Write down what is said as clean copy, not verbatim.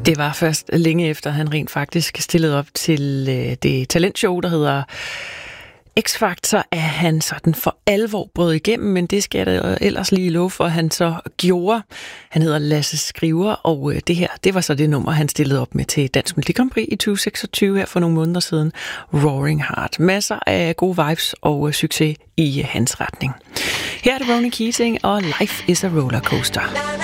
Det var først længe efter, han rent faktisk stillede op til det talentshow, der hedder X-Factor, at han sådan for alvor brød igennem, men det skal jeg da ellers lige love for, at han så gjorde. Han hedder Lasse Skriver, og det her, det var så det nummer, han stillede op med til Dansk Melodi Grand Prix i 2026 her for nogle måneder siden. Roaring Heart. Masser af gode vibes og succes i hans retning. Her er det Ronan Keating og Life is a Rollercoaster.